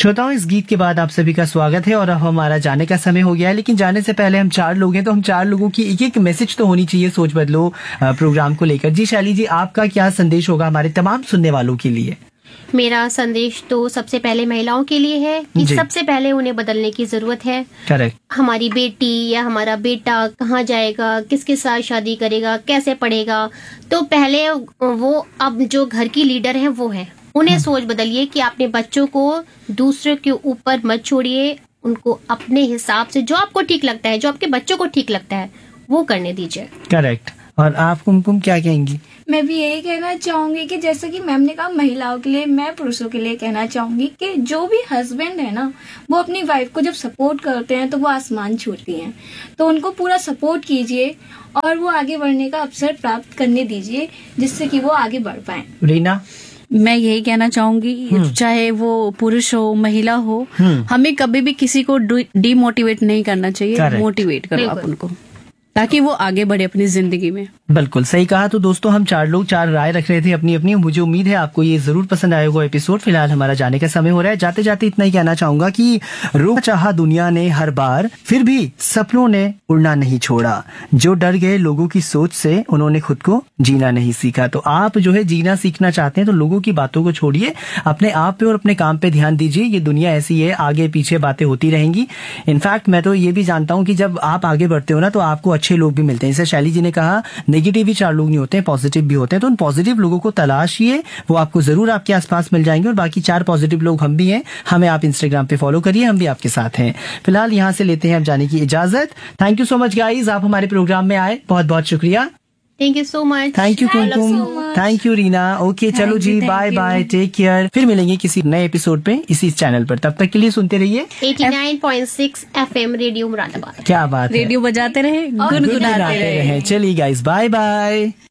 श्रोताओं, इस गीत के बाद आप सभी का स्वागत है और अब हमारा जाने का समय हो गया है। लेकिन जाने से पहले हम 4 लोग हैं, तो हम 4 लोगों की एक एक मैसेज तो होनी चाहिए सोच बदलो प्रोग्राम को लेकर। जी शैली जी, आपका क्या संदेश होगा हमारे तमाम सुनने वालों के लिए? मेरा संदेश तो सबसे पहले महिलाओं के लिए है कि सबसे पहले उन्हें बदलने की जरूरत है। करेक्ट। हमारी बेटी या हमारा बेटा कहाँ जाएगा, किसके साथ शादी करेगा, कैसे पढ़ेगा, तो पहले वो अब जो घर की लीडर है वो है, उन्हें सोच बदलिए कि अपने बच्चों को दूसरे के ऊपर मत छोड़िए, उनको अपने हिसाब से जो आपको ठीक लगता है, जो आपके बच्चों को ठीक लगता है, वो करने दीजिए। करेक्ट। और आप कुमकुम क्या कहेंगी? मैं भी यही कहना चाहूंगी कि जैसे कि मैम ने कहा महिलाओं के लिए, मैं पुरुषों के लिए कहना चाहूंगी कि जो भी हस्बैंड है ना, वो अपनी वाइफ को जब सपोर्ट करते हैं तो वो आसमान छूती हैं। तो उनको पूरा सपोर्ट कीजिए और वो आगे बढ़ने का अवसर प्राप्त करने दीजिए, जिससे कि वो आगे बढ़ पाए। रीना? मैं यही कहना चाहूंगी, चाहे वो पुरुष हो महिला हो, हमें कभी भी किसी को डिमोटिवेट नहीं करना चाहिए। मोटिवेट करो आप उनको, ताकि वो आगे बढ़े अपनी जिंदगी में। बिल्कुल सही कहा। तो दोस्तों, हम 4 लोग 4 राय रख रहे थे अपनी अपनी। मुझे उम्मीद है आपको ये जरूर पसंद आया होगा एपिसोड। फिलहाल हमारा जाने का समय हो रहा है। जाते जाते इतना ही कहना चाहूंगा कि रोका चाहा दुनिया ने हर बार, फिर भी सपनों ने उड़ना नहीं छोड़ा। जो डर गए लोगों की सोच से, उन्होंने खुद को जीना नहीं सीखा। तो आप जो है जीना सीखना चाहते हैं तो लोगों की बातों को छोड़िए, अपने आप पे और अपने काम पे ध्यान दीजिए। ये दुनिया ऐसी है, आगे पीछे बातें होती रहेंगी। इनफैक्ट मैं तो ये भी जानता हूँ कि जब आप आगे बढ़ते हो ना, तो आपको अच्छे लोग भी मिलते हैं। जैसे शैली जी ने कहा, नेगेटिव भी 4 लोग नहीं होते हैं, पॉजिटिव भी होते हैं। तो उन पॉजिटिव लोगों को तलाशिए, वो आपको जरूर आपके आसपास मिल जाएंगे। और बाकी 4 पॉजिटिव लोग हम भी हैं, हमें आप इंस्टाग्राम पे फॉलो करिए, हम भी आपके साथ हैं। फिलहाल यहाँ से लेते हैं अब जाने की इजाजत। Thank you so much guys, आप हमारे प्रोग्राम में आए, बहुत बहुत शुक्रिया। Thank you so much. Thank you Kumkum, thank you Reena. Okay चलो जी, बाय बाय, टेक केयर। फिर मिलेंगे किसी नए एपिसोड पे इसी चैनल पर। तब तक के लिए सुनते रहिए 89.6 FM रेडियो मुरादाबाद। क्या बात है, रेडियो बजाते रहे, गुनगुनाते रहे। चलिए गाइज, बाय बाय।